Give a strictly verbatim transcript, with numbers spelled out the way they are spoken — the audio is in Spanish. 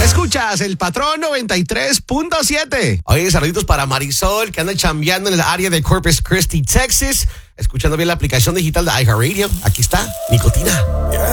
Escuchas el Patrón noventa y tres punto siete. Oye, saluditos para Marisol, que anda chambeando en el área de Corpus Christi, Texas. Escuchando bien la aplicación digital de iHeartRadio. Aquí está, Nicotina.